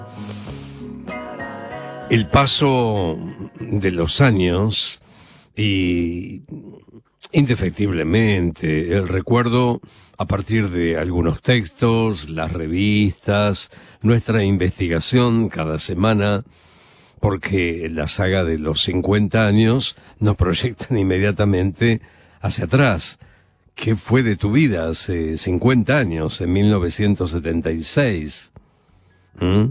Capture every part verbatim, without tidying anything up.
El paso de los años y indefectiblemente el recuerdo a partir de algunos textos, las revistas, nuestra investigación cada semana, porque la saga de los cincuenta años nos proyectan inmediatamente hacia atrás. ¿Qué fue de tu vida hace cincuenta años, en mil novecientos setenta y seis? ¿Mm?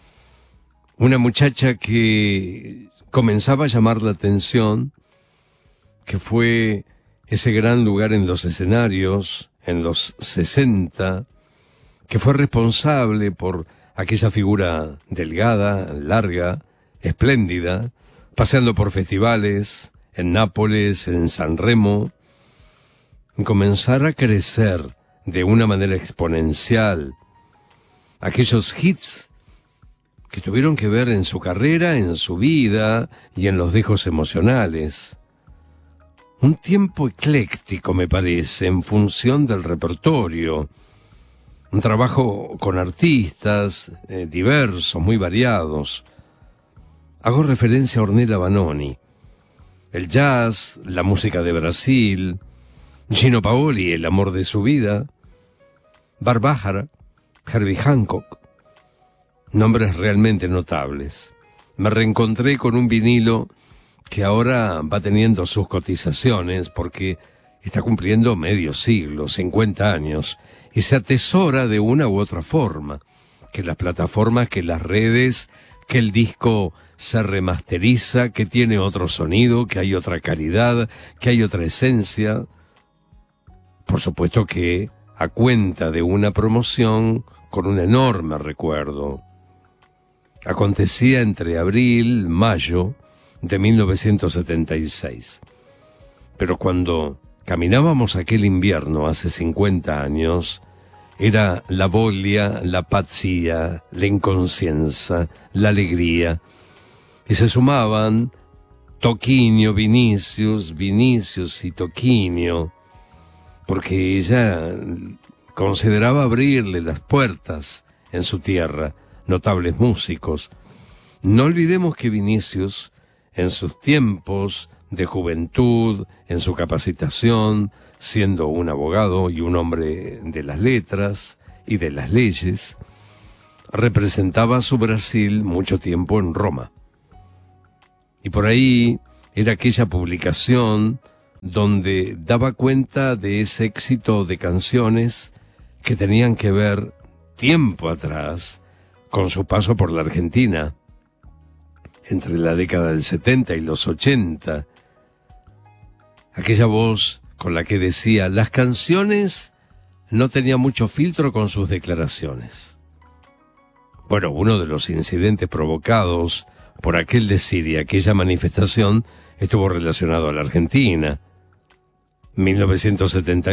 Una muchacha que comenzaba a llamar la atención, que fue ese gran lugar en los escenarios, en los sesenta, que fue responsable por aquella figura delgada, larga, espléndida, paseando por festivales, en Nápoles, en San Remo, comenzar a crecer de una manera exponencial. Aquellos hits que tuvieron que ver en su carrera, en su vida y en los dejos emocionales. Un tiempo ecléctico, me parece, en función del repertorio. Un trabajo con artistas eh, diversos, muy variados. Hago referencia a Ornella Vanoni. El jazz, la música de Brasil, Gino Paoli, el amor de su vida, Barbájara, Herbie Hancock. Nombres realmente notables. Me reencontré con un vinilo que ahora va teniendo sus cotizaciones porque está cumpliendo medio siglo, cincuenta años, y se atesora de una u otra forma, que las plataformas, que las redes, que el disco se remasteriza, que tiene otro sonido, que hay otra calidad, que hay otra esencia. Por supuesto que a cuenta de una promoción con un enorme recuerdo. Acontecía entre abril y mayo de mil novecientos setenta y seis. Pero cuando caminábamos aquel invierno hace cincuenta años, era la voglia, la pazzia, la inconsciencia, la alegría. Y se sumaban Toquinho, Vinicius, Vinicius y Toquinho, porque ella consideraba abrirle las puertas en su tierra, notables músicos. No olvidemos que Vinicius, en sus tiempos de juventud, en su capacitación, siendo un abogado y un hombre de las letras y de las leyes, representaba a su Brasil mucho tiempo en Roma. Y por ahí era aquella publicación donde daba cuenta de ese éxito de canciones que tenían que ver tiempo atrás con su paso por la Argentina, entre la década del setenta y los ochenta. Aquella voz con la que decía, las canciones no tenía mucho filtro con sus declaraciones. Bueno, uno de los incidentes provocados por aquel decir y aquella manifestación estuvo relacionado a la Argentina. mil novecientos setenta